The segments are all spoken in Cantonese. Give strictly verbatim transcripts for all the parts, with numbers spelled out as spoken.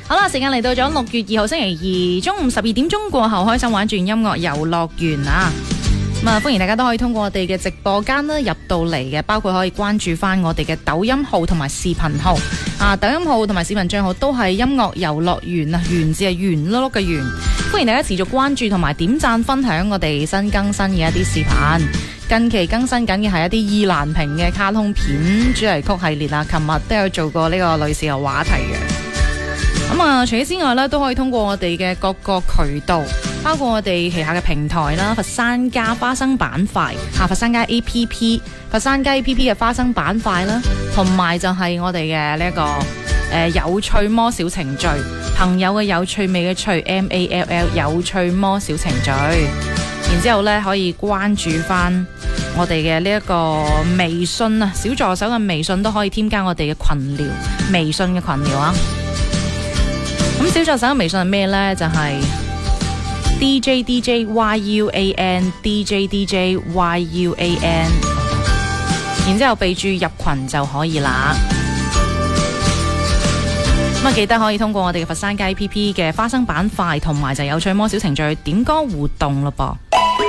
好啦，時間嚟到咗六月二號星期二中午十二點鐘過後，開心玩轉音樂遊樂園啊！咁啊，歡迎大家都可以通過我哋嘅直播間啦入到嚟嘅，包括可以關注翻我哋嘅抖音號同埋視頻號啊，抖音號同埋視頻帳號都係音樂遊樂園啊，園字係圓碌碌嘅圓。歡迎大家持續關注同埋點讚分享我哋新更新嘅一啲視頻。近期更新緊嘅係一啲意難平嘅卡通片主題曲系列啊，琴日都有做過呢個類似嘅話題嘅。咁啊，除此之外咧，都可以通過我哋嘅各個渠道，包括我哋旗下嘅平台啦，佛山家花生板塊啊，佛山家 A P P， 佛山家 A P P 嘅花生板塊啦，同埋就係我哋嘅呢一個誒、呃、有趣魔小程序，朋友嘅有趣味嘅趣 M A L L 有趣魔小程序。然之後咧，可以關注翻我哋嘅呢一個微信啊，小助手嘅微信都可以添加我哋嘅群聊，微信嘅群聊啊。咁小助手嘅微信係咩呢？就係、是、D J D J Y U A N D J D J Y U A N， 然之後備註入群就可以啦。咁啊，記得可以通過我哋嘅佛山街 A P P 嘅花生板塊同埋就有趣魔小程序點歌互動咯噃。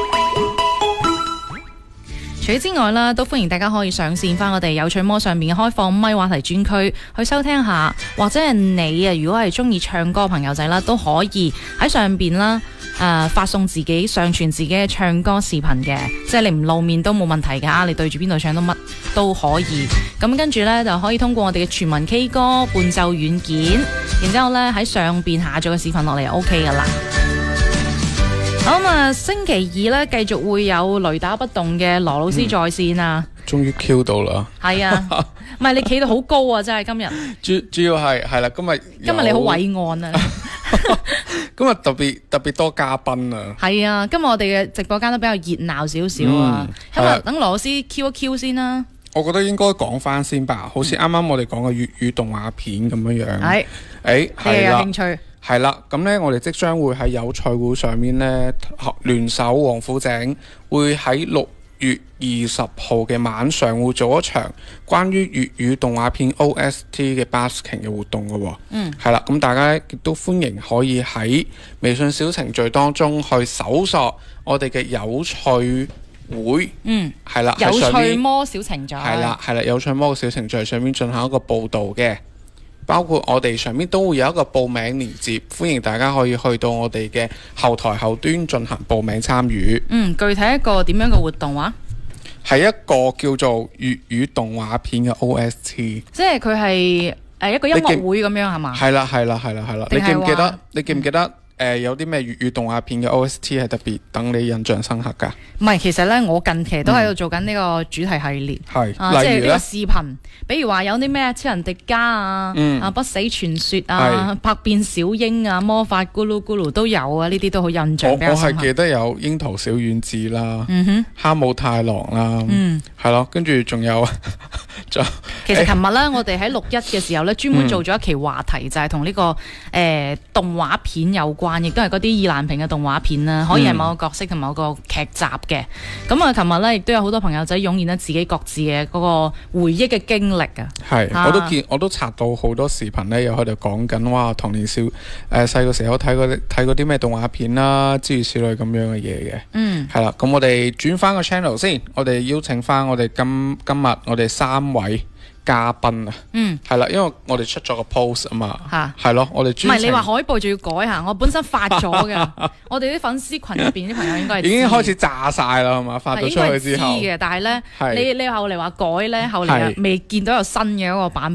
除此之外啦，都歡迎大家可以上線翻我哋有趣魔上面嘅開放咪話題專區去收聽下，或者係你啊，如果係中意唱歌嘅朋友仔啦，都可以喺上邊啦，誒、呃、發送自己上傳自己嘅唱歌視頻嘅，即係你唔露面都冇問題噶，你對住邊度唱都乜都可以。咁跟住呢，就可以通過我哋嘅全民 K 歌伴奏軟件，然之後呢喺上邊下載嘅視頻落嚟就 OK 噶啦。好咁啊，星期二咧繼續會有雷打不動嘅羅老師在線啊！ 終於 Q 到啦！ 係啊，唔係你企到好高啊！真係今日主主要係係啦，今日今日你好偉岸啊！ 今日特別特別多嘉賓啊！ 係啊，今日我哋嘅直播間都比較熱鬧少少啊！咁啊、嗯，等羅老師 Q 一 Q 先啦。 我覺得應該講翻先吧，好似啱啱我哋講嘅粵語動畫片咁樣樣。係、 嗯，誒， 係啦， 有興趣。 係啦，咁呢，我哋即將會喺有趣會上面呢，聯手王府井，會喺六月二十號嘅晚上會做一場關於粵語動畫片 O S T 嘅 busking 嘅活動嘅喎。嗯，係啦，咁大家亦都歡迎可以喺微信小程序當中去搜索我哋嘅有趣會。嗯，係啦， 有趣魔小程序。 係啦，係啦，有趣魔嘅小程序上面進行一個報導嘅。包括我哋上面都會有一個報名鏈接，歡迎大家可以去到我哋嘅後台後端進行報名參與。嗯， 具體一個點樣嘅活動話？ 係一個叫做粵語動畫片嘅 O S T， 即係佢係誒一個音樂會咁樣係嘛？ 係啦係啦係啦係啦，你記唔記得？你記唔記得？嗯誒、呃、有啲咩粵語動畫片嘅 O S T 係特別等你印象深刻㗎？ 唔係，其實咧我近期都喺度做緊呢個主題系列，係、嗯啊、即係呢個視頻，比如話有啲咩超人迪迦啊，嗯、啊不死傳說啊，百變小櫻啊，魔法咕嚕咕嚕都有啊，呢啲都好印象比較深刻。我我係記得有櫻桃小丸子啦，嗯哼，哈姆太郎啦，嗯，係咯，跟住仲有。 其實琴日咧，我哋喺六一嘅時候咧，專門做咗一期話題，嗯、就係同呢個誒、呃、動畫片有關，亦都係嗰啲意難平嘅動畫片啦，可以係某個角色同某個劇集嘅。咁啊，琴日咧亦都有好多朋友仔湧現咗自己各自嘅嗰個回憶嘅經歷啊。係，我都見，我都刷到好多視頻咧，又喺度講緊哇，童年少誒細個時候睇過睇過啲咩動畫片啦，諸如此類咁樣嘅嘢嘅。嗯，係啦，咁我哋轉翻個 channel 先，我哋邀請翻我哋今今日我哋三位嘉賓啊，嗯，係啦，因為我哋出咗個 post 啊嘛，吓，係咯，我哋專程唔係你話海報仲要改下，我本身發咗嘅，我哋啲粉絲群入邊啲朋友應該係已經開始炸晒啦，係嘛，發咗出去之後，應該知嘅，但係咧，你你後嚟話改咧，後嚟未見到有新嘅一個版本。